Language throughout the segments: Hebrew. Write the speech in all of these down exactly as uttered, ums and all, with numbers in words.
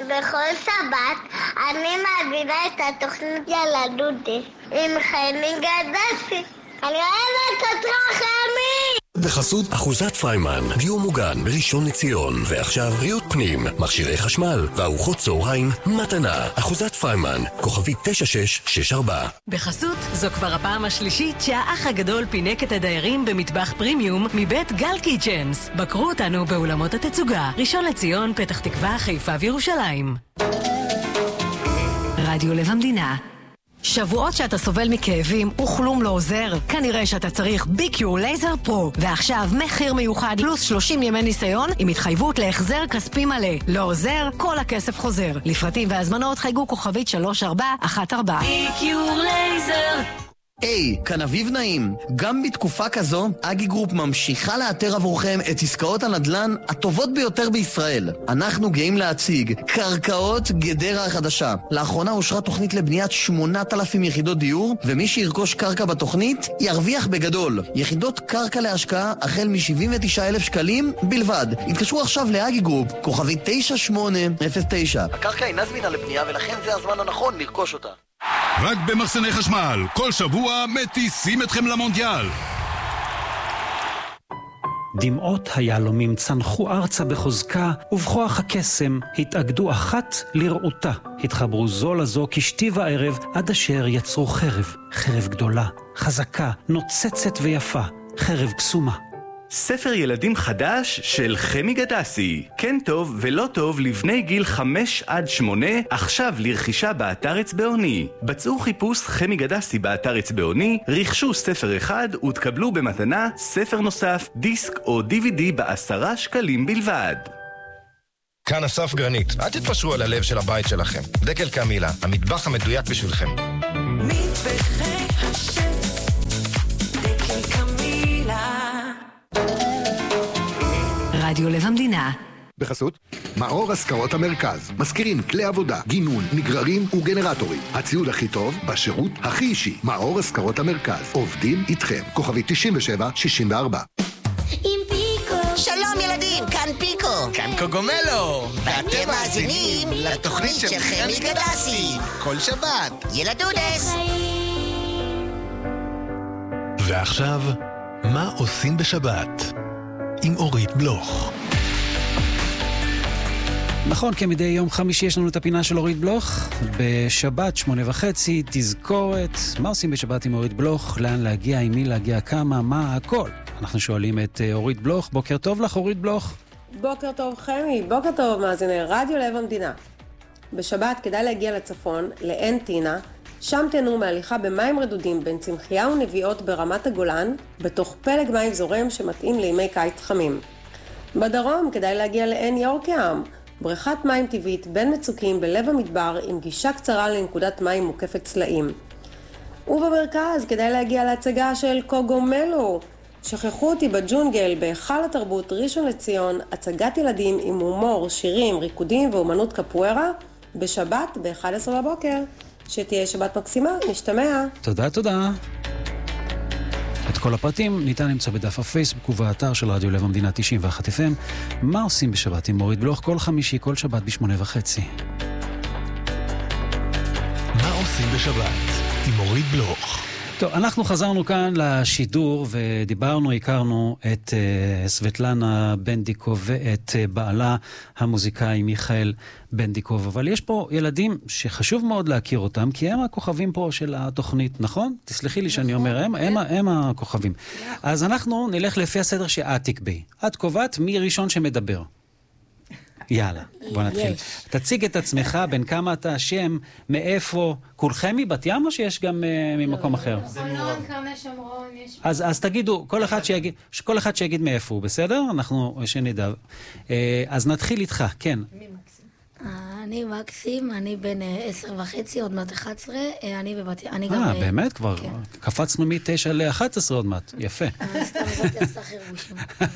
בכל שבת אני מעבירה את התוכנית ילדותי עם חני גדסי. אני אוהבת אותך, חמי! בחסות אחוזת פריימן, דיור מוגן בראשון לציון, ועכשיו ריהוט פנים, מכשירי חשמל וארוחות צהריים מתנה. אחוזת פריימן, כוכבי תשע שש שש ארבע. בחסות זו כבר הפעם השלישית שהאח הגדול פינק את הדיירים במטבח פרימיום מבית גל קיצ'נס. בקרו אותנו באולמות התצוגה, ראשון לציון, פתח תקווה, חיפה וירושלים. רדיו לב המדינה. שבועות שאתה סובל מכאבים וכלום לא עוזר? כנראה שאתה צריך ביקיור לייזר פרו. ועכשיו מחיר מיוחד פלוס שלושים ימי ניסיון עם התחייבות להחזר כספי מלא. לא עוזר? כל הכסף חוזר. לפרטים והזמנות חייגו כוכבית שלוש ארבע אחת ארבע. ביקיור לייזר. היי, כאן אביב נעים. גם בתקופה כזו, אגי גרופ ממשיכה לאתר עבורכם את עסקאות הנדל"ן הטובות ביותר בישראל. אנחנו גאים להציג קרקעות גדרה החדשה. לאחרונה אושרה תוכנית לבניית שמונת אלפים יחידות דיור, ומי שירכוש קרקע בתוכנית ירוויח בגדול. יחידות קרקע להשקעה החל מ-שבעים ותשעה אלף שקלים בלבד. התקשרו עכשיו לאגי גרופ, כוכבי תשע שמונה אפס תשע. הקרקע אינה זמינה לבנייה ולכן זה הזמן הנכון לרכוש אותה. רק במחסני חשמל, כל שבוע מטיסים אתכם למונדיאל. דמעות היהלומים צנחו ארצה בחוזקה, ובכוח הקסם התאגדו אחת לרעותה. התחברו זו לזו כשתי וערב, עד אשר יצרו חרב, חרב גדולה, חזקה, נוצצת ויפה, חרב קסומה. ספר ילדים חדש של חמי גדסי. כן טוב ולא טוב לבני גיל חמש עד שמונה, עכשיו לרכישה באתר אצבעוני. בצעו חיפוש חמי גדסי באתר אצבעוני, רכשו ספר אחד ותקבלו במתנה ספר נוסף, דיסק או די וי די בעשרה שקלים בלבד. כאן אסף גרנית. אל תתפשרו על הלב של הבית שלכם. דקל קמילה, המטבח המדויק בשבילכם. מטבחי השף, דקל קמילה. רדיו לב המדינה. בחסות מאור השכרות המרכז. מזכירים כלי עבודה, גינון, נגררים וגנרטורים. הציוד הכי טוב בשירות הכי אישי. מאור השכרות המרכז. עובדים איתכם. כוכבי תשעים ושבע שישים וארבע. עם פיקו. שלום ילדים, כאן פיקו. כאן קוגומלו. ואתם מאזינים לתוכנית של חמי גדסי. כל שבת. ילדודס. ועכשיו, מה עושים בשבת? עם אורית בלוך. נכון, כמדי יום חמישי יש לנו את הפינה של אורית בלוך. בשבת שמונה וחצי, תזכורת. מה עושים בשבת עם אורית בלוך? לאן להגיע, עם מי להגיע, כמה, מה, הכל. אנחנו שואלים את אורית בלוך. בוקר טוב לך, אורית בלוך. בוקר טוב חמי, בוקר טוב מאזיני רדיו לב המדינה. בשבת כדאי להגיע לצפון, לעין טינה. שם תיהנו מהליכה במים רדודים בין צמחייה ונביעות ברמת הגולן, בתוך פלג מים זורם שמתאים לימי קיץ חמים. בדרום כדאי להגיע לעין יורקאם, בריכת מים טבעית בין מצוקים בלב המדבר עם גישה קצרה לנקודת מים מוקפת צלעים. ובמרכז כדאי להגיע להצגה של קוגומלו. שכחו אותי בג'ונגל בהיכל התרבות ראשון לציון, הצגת ילדים עם הומור, שירים, ריקודים ואומנות קפוארה, בשבת ב-אחת עשרה בבוקר. שתהיה שבת מקסימה, נשתמע. תודה, תודה. את כל הפרטים ניתן למצוא בדף הפייסבוק ובאתר של רדיו לב המדינה תשעים ואחת אף אם. מה עושים בשבת עם אורית בלוך? כל חמישי, כל שבת בשמונה וחצי. מה עושים בשבת עם אורית בלוך? טוב, אנחנו חזרנו כאן לשידור ודיברנו, הכרנו את uh, סבטלנה בנדיקוב ואת uh, בעלה המוזיקאי מיכאל בנדיקוב, אבל יש פה ילדים שחשוב מאוד להכיר אותם, כי הם הכוכבים פה של התוכנית, נכון? תסלחי לי שאני אומר, הם, הם, הם הכוכבים. אז אנחנו נלך לפי הסדר שאת תקבעי. את קובעת מי ראשון שמדבר. יאללה, בוא נתחיל. תציג את עצמך, בין כמה אתה השם, מאיפה, כולכם מבת ים או שיש גם ממקום אחר? חולון, קרני שומרון, יש... אז תגידו, כל אחד שיגיד מאיפה הוא, בסדר? אנחנו שנדע. אז נתחיל איתך, כן. אני מקסים, אני בן עשר וחצי, עוד מעט אחת עשרה, אני בבת ים, אני גם... אה, באמת? כבר קפצנו מתשע לאחת עשרה עוד מעט, יפה. סתם זאת עשה חירושים.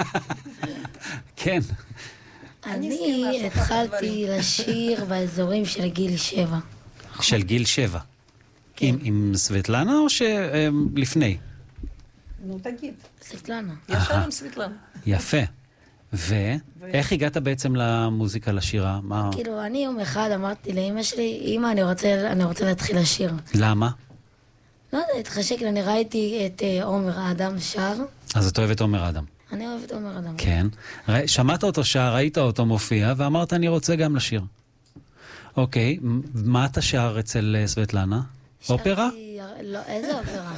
כן. אני התחלתי לשיר באזורים של גיל שבע. של גיל שבע? עם סבטלנה או שלפני? נו, תגיד. סבטלנה. ישר עם סבטלנה. יפה. ואיך הגעת בעצם למוזיקה, לשירה? מה... כאילו, אני יום אחד אמרתי לאמא שלי, אמא, אני רוצה, אני רוצה להתחיל לשיר. למה? לא יודע, התחשק לי, אני ראיתי את uh, עומר אדם שר. אז את אוהבת עומר אדם. אני אוהבת את עומר אדם. כן. ר... שמעת אותו שר, ראית אותו מופיע, ואמרת, אני רוצה גם לשיר. אוקיי, מה אתה שר אצל סבטלנה? אופרה? לא, איזה אופרה?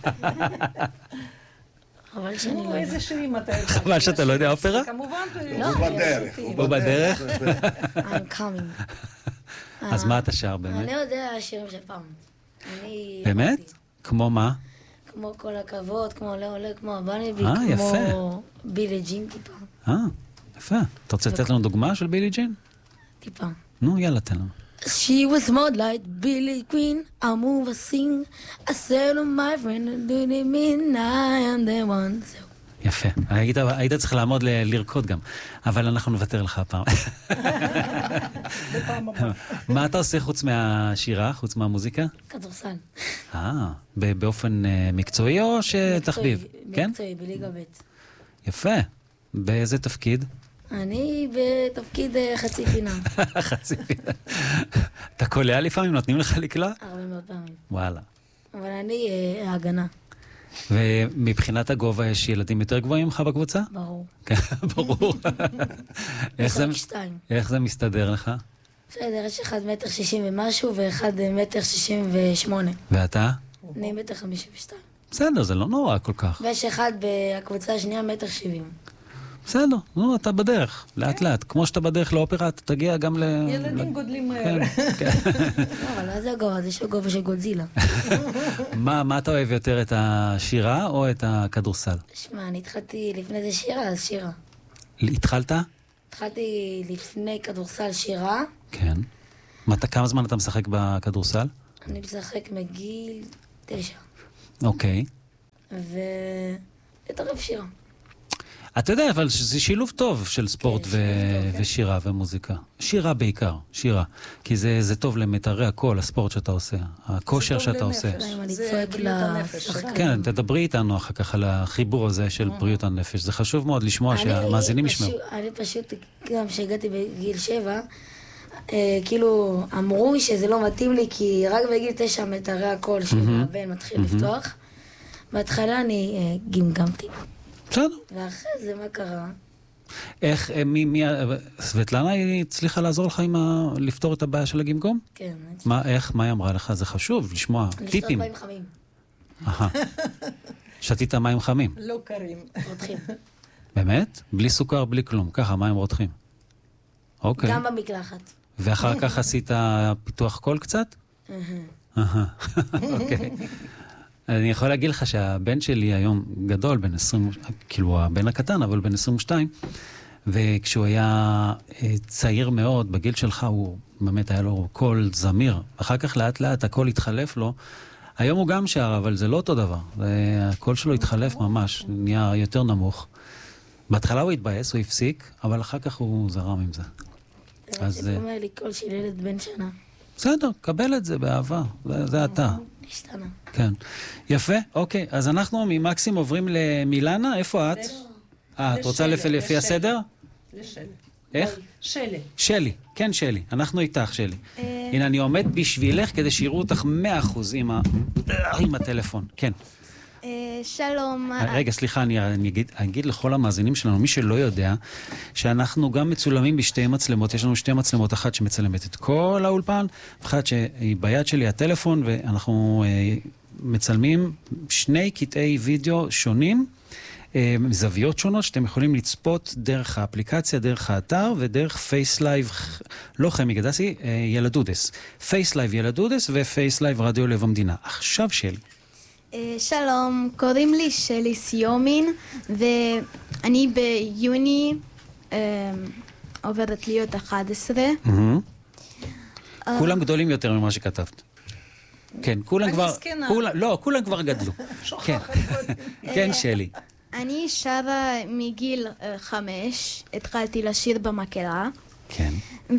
חבל שאני לא... איזה שירים אתה יודע? חבל שאתה לא יודע אופרה? כמובן... הוא בדרך. הוא בדרך? I'm coming. אז מה אתה שר באמת? אני יודע שירים של פעם. באמת? כמו מה? כמו כל הכבוד, כמו לא עולה, כמו הבניבי, כמו בילי ג'ין טיפה. אה, יפה. אתה רוצה לתת לנו דוגמה של בילי ג'ין? טיפה. נו, יאללה, תן לנו. She was smart like Billie Queen, I move, I sing, I said to my friend, do they mean I am the one? יפה. היית, היית צריך לעמוד ל- לרקוד גם, אבל אנחנו נוותר לך הפעם. מה אתה עושה חוץ מהשירה, חוץ מהמוזיקה? כדורסל. אה, באופן מקצועי או שתחביב? מקצועי, מקצועי, בליגה ב'. יפה. באיזה תפקיד? אני בתפקיד חצי פינה. חצי פינה. אתה קולע לפעמים? נותנים לך לקלע? הרבה מאוד פעמים. וואלה. אבל אני ההגנה. ומבחינת הגובה יש ילדים יותר גבוהים לך בקבוצה? ברור. ברור. איך זה מסתדר לך? בסדר, יש אחד מטר שישים ומשהו ואחד מטר שישים ושמונה. ואתה? אני מטר חמישים ושתיים. בסדר, זה לא נורא כל כך. ויש אחד בקבוצה השנייה מטר שבעים. בסדר, נו, אתה בדרך, לאט לאט. כמו שאתה בדרך לאופרה, אתה תגיע גם ל... ילדים גודלים מהר. לא, אבל לא זה הגובה, זה גובה של גודזילה. מה אתה אוהב יותר, את השירה או את הכדורסל? שמע, אני התחלתי לפני זה שירה, אז שירה. התחלת? התחלתי לפני כדורסל שירה. כן. כמה זמן אתה משחק בכדורסל? אני משחק מגיל תשע. אוקיי. והתערב שירה. אתה יודע, אבל זה שילוב טוב של ספורט ושירה ומוזיקה. שירה בעיקר, שירה. כי זה טוב למטרי הקול, הספורט שאתה עושה, הכושר שאתה עושה. זה בריאות הנפש. כן, תדברי איתנו אחר כך על החיבור הזה של בריאות הנפש. זה חשוב מאוד לשמוע שהמאזינים ישמעו. אני פשוט, גם שהגעתי בגיל שבע, כאילו אמרו שזה לא מתאים לי, כי רק בגיל תשע מטרי הקול של הבן מתחיל לפתוח. בהתחלה אני גמגמתי. בסדר. ואחרי זה מה קרה? איך, מי, מי, סבטלנה היא הצליחה לעזור לך עם ה... לפתור את הבעיה של הגמגום? כן. מה, איך, מה היא אמרה לך? זה חשוב, לשמוע טיפים. לשתות מים חמים. אהה. שתית מים חמים. לא קרים. רותחים. באמת? בלי סוכר, בלי כלום. ככה, מים רותחים. אוקיי. גם במקלחת. ואחר כך עשית פיתוח קול קצת? אהה. אוקיי. אני יכול להגיד לך שהבן שלי היום גדול, בן עשרים, כאילו הבן הקטן, אבל בן עשרים ושתיים, וכשהוא היה צעיר מאוד, בגיל שלך הוא באמת היה לו קול זמיר. אחר כך לאט לאט הקול התחלף לו. היום הוא גם שר, אבל זה לא אותו דבר. הקול שלו התחלף ממש, נהיה יותר נמוך. בהתחלה הוא התבאס, הוא הפסיק, אבל אחר כך הוא זרם עם זה. זה אומר לי קול של ילד בן שנה. בסדר, קבל את זה באהבה, זה אתה. השתנה. כן. יפה, אוקיי. אז אנחנו ממקסים עוברים למילנה, איפה את? אה, את רוצה לפי הסדר? לשלי. איך? שלי. שלי, כן שלי. אנחנו איתך שלי. הנה, אני עומד בשבילך כדי שיראו אותך מאה אחוז עם הטלפון. כן. שלום. רגע, סליחה, אני אגיד, אגיד לכל המאזינים שלנו, מי שלא יודע, שאנחנו גם מצולמים בשתי מצלמות, יש לנו שתי מצלמות, אחת שמצלמת את כל האולפן, אחת שהיא ביד שלי הטלפון, ואנחנו אה, מצלמים שני קטעי וידאו שונים, אה, זוויות שונות, שאתם יכולים לצפות דרך האפליקציה, דרך האתר, ודרך פייסלייב, לא חמי גדסי, אה, ילדודס. פייסלייב ילדודס ופייסלייב רדיו לב המדינה. עכשיו שלי. שלום, קוראים לי שלי סיומין, ואני ביוני עוברת להיות אחת עשרה. כולם גדולים יותר ממה שכתבת. כן, כולם כבר... לא, כולם כבר גדלו. כן, שלי. אני שרה מגיל חמש, התחלתי לשיר במקהלה. כן.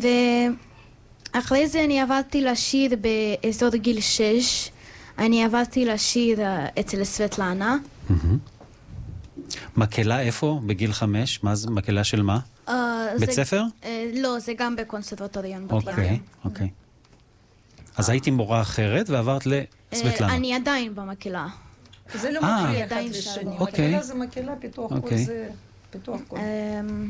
ואחרי זה אני עברתי לשיר באזור גיל שש. אני עברתי לשיר אצל סבטלנה. מקהלה איפה? בגיל חמש? מה זה? מקהלה של מה? אה, בית זה- ספר? אה, לא, זה גם בקונסרבטוריון בת ים. אוקיי, אוקיי. אז הייתי מורה אחרת ועברת אה, לסבטלנה. אני עדיין במקהלה. זה לא אה. מפריע אחד עדיין לשני. שם. אוקיי. מקהלה זה מקהלה, פיתוח קול אוקיי. זה פיתוח קול. אמ,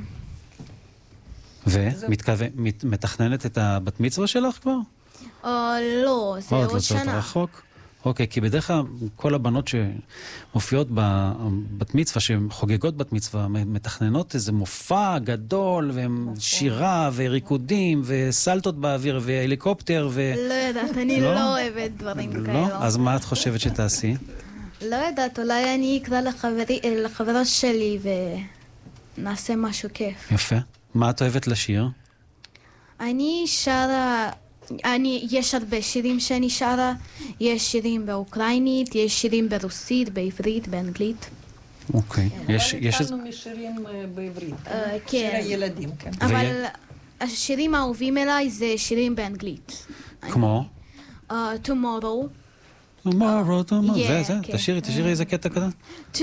ומתכננת את הבת מצווה שלך כבר? אה, לא, זה עוד עוד לא זאת שנה. רחוק? אוקיי, כי בדרך כלל כל הבנות שמופיעות בבת מצווה, שחוגגות בת מצווה, מתכננות איזה מופע גדול, ושירה וריקודים וסלטות באוויר והליקופטר ו... לא יודעת, אני לא? לא אוהבת דברים לא? כאלו. אז מה את חושבת שתעשי? לא יודעת, אולי אני אקרא לחברי- אה, לחברה שלי ונעשה משהו כיף. יפה. מה את אוהבת לשיר? אני שרה, אני, יש הרבה שירים שאני שרה, יש שירים באוקראינית, יש שירים ברוסית, בעברית, באנגלית. אוקיי. יש... אבל יש איזה- התחלנו משירים אה, בעברית. אה, שיר כן. הילדים, כן. אבל השירים האהובים אליי זה שירים באנגלית. כמו? Uh, tomorrow. tomorrow, tomorrow. Yeah, זה, זה, כן. תשאירי, תשאירי איזה קטע כזה.